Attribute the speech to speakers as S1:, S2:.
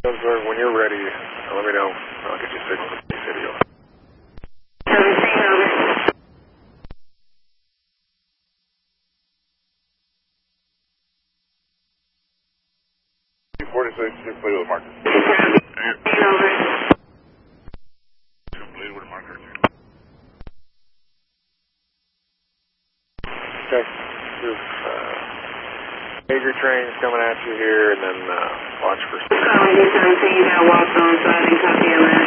S1: When you're ready, let me know. I'll get you a signal to the video.
S2: 17, over.
S1: 46, completed with marker.
S2: 17, over.
S1: Completed with marker. Okay. Major trains coming at you here, and then watch for...
S2: Calling you 17, got walked on side and copy on that.